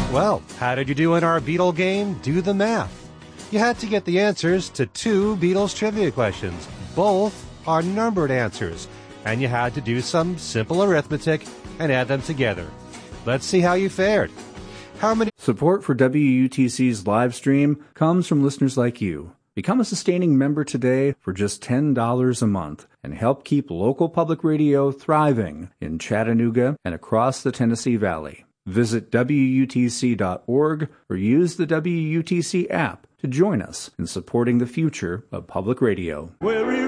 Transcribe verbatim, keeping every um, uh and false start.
Well, how did you do in our Beatle game? Do the math. You had to get the answers to two Beatles trivia questions. Both are numbered answers, and you had to do some simple arithmetic and add them together. Let's see how you fared. How many... Support for W U T C's live stream comes from listeners like you. Become a sustaining member today for just ten dollars a month and help keep local public radio thriving in Chattanooga and across the Tennessee Valley. Visit W U T C dot org or use the W U T C app to join us in supporting the future of public radio.